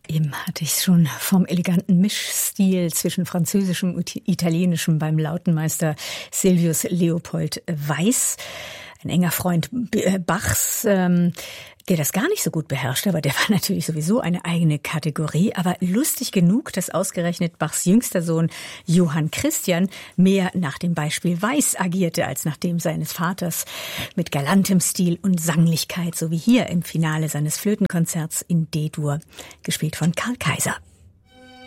Eben hatte ich es schon vom eleganten Mischstil zwischen Französischem und Italienischem beim Lautenmeister Silvius Leopold Weiß. Ein enger Freund Bachs, der das gar nicht so gut beherrschte, aber der war natürlich sowieso eine eigene Kategorie. Aber lustig genug, dass ausgerechnet Bachs jüngster Sohn Johann Christian mehr nach dem Beispiel Weiß agierte als nach dem seines Vaters, mit galantem Stil und Sanglichkeit, so wie hier im Finale seines Flötenkonzerts in D-Dur, gespielt von Karl Kaiser.